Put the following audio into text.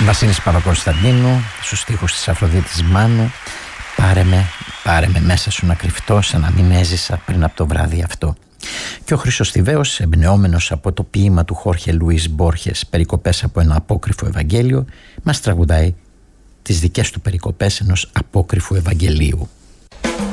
Βασίλης Παπακωνσταντίνου, στους στίχους της Αφροδίτης Μάνου. Πάρε με μέσα σου να κρυφτώ, σαν να μην έζησα πριν από το βράδυ αυτό. Και ο Χρυσοστιβαίος, εμπνεόμενος από το ποίημα του Χόρχε Λουίς Μπόρχες, περικοπές από ένα απόκρυφο Ευαγγέλιο, μας τραγουδάει τις δικές του περικοπές ενός απόκρυφου Ευαγγελίου.